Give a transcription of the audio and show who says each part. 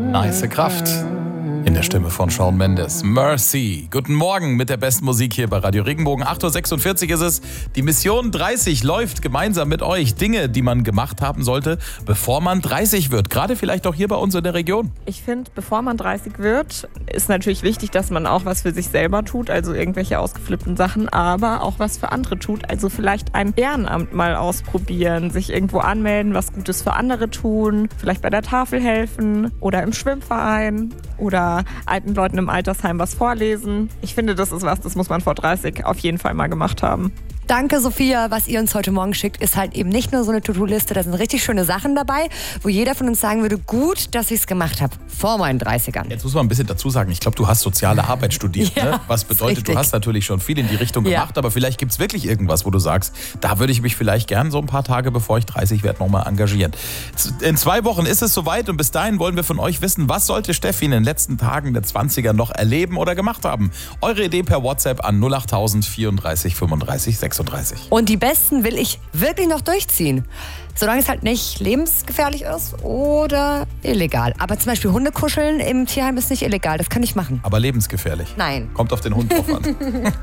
Speaker 1: Nice Kraft. In der Stimme von Shawn Mendes. Mercy. Guten Morgen mit der besten Musik hier bei Radio Regenbogen. 8.46 Uhr ist es. Die Mission 30 läuft gemeinsam mit euch. Dinge, die man gemacht haben sollte, bevor man 30 wird. Gerade vielleicht auch hier bei uns in der Region.
Speaker 2: Ich finde, bevor man 30 wird, ist natürlich wichtig, dass man auch was für sich selber tut, also irgendwelche ausgeflippten Sachen, aber auch was für andere tut. Also vielleicht ein Ehrenamt mal ausprobieren, sich irgendwo anmelden, was Gutes für andere tun, vielleicht bei der Tafel helfen oder im Schwimmverein oder alten Leuten im Altersheim was vorlesen. Ich finde, das ist was, das muss man vor 30 auf jeden Fall mal gemacht haben.
Speaker 3: Danke, Sophia. Was ihr uns heute Morgen schickt, ist halt eben nicht nur so eine To-Do-Liste, da sind richtig schöne Sachen dabei, wo jeder von uns sagen würde, gut, dass ich es gemacht habe, vor meinen 30ern.
Speaker 1: Jetzt muss man ein bisschen dazu sagen, ich glaube, du hast soziale Arbeit studiert.
Speaker 3: Ja,
Speaker 1: ne? Was bedeutet,
Speaker 3: richtig.
Speaker 1: Du hast natürlich schon viel in die Richtung gemacht, aber vielleicht gibt es wirklich irgendwas, wo du sagst, da würde ich mich vielleicht gern so ein paar Tage, bevor ich 30 werde, nochmal engagieren. In 2 Wochen ist es soweit und bis dahin wollen wir von euch wissen, was sollte Steffi in den letzten Tagen der 20er noch erleben oder gemacht haben? Eure Idee per WhatsApp an 08000 34 35 36.
Speaker 3: Und die besten will ich wirklich noch durchziehen. Solange es halt nicht lebensgefährlich ist oder illegal. Aber zum Beispiel Hundekuscheln im Tierheim ist nicht illegal, das kann ich machen.
Speaker 1: Aber lebensgefährlich.
Speaker 3: Nein.
Speaker 1: Kommt auf den Hund drauf an.